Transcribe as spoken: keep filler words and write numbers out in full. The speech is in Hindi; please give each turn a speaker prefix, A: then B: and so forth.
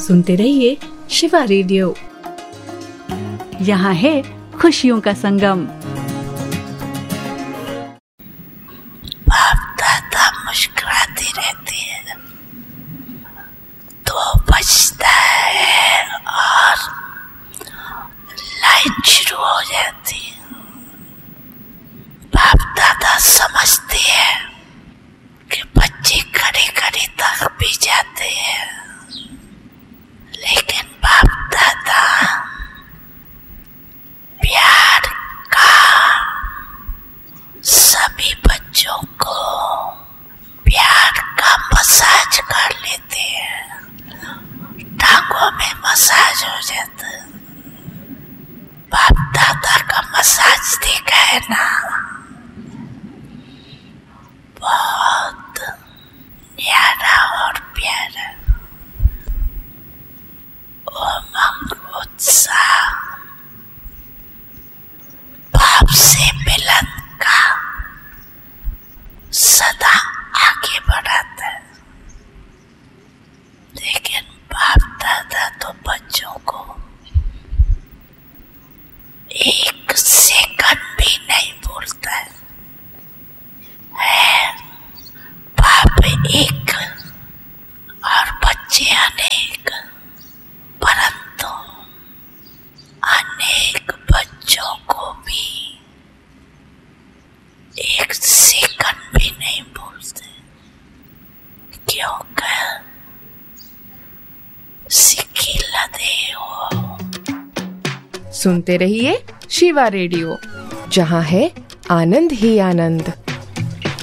A: सुनते रहिए शिवा रेडियो। यहाँ है खुशियों का संगम।
B: बाप दादा मुस्कुराती रहती है, दो बजता है और लाइन शुरू हो जाती है। बाप दादा समझते हैं कि बच्चे खड़े खड़े तक भी जाते हैं, लेकिन बाप दादा प्यार का सभी बच्चों को प्यार का मसाज कर लेते हैं, टांगों में मसाज हो जाता है। बाप दादा का मसाज देखा है ना, बहुत न्यारा और प्यारा। उमंग उत्साह बाप से मिलन का सदा आगे बढ़ाता है, लेकिन बाप दादा तो बच्चों को एक सेकंड भी नहीं भूलता है। है बाप एक और बच्चे अनेक, परंतु अनेक बच्चों को भी एक सेकंड भी नहीं भूलते, क्योंकि सिक्की लदे हो।
C: सुनते रहिए शिवा रेडियो, जहाँ है आनंद ही आनंद।